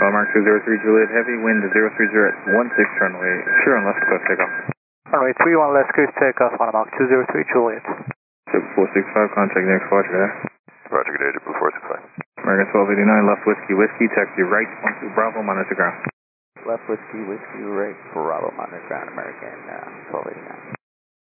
Mark 203 Juliet Heavy, wind 030 at 16 runway, sure on left coast takeoff. Runway 31 left coast takeoff on Mark 203 Juliet. 465, contact next Roger that. Roger, good day, 465. American 1289, left whiskey, taxi right, 12 Bravo, monitor ground. Left whiskey, right, Bravo, monitor ground, American 1289.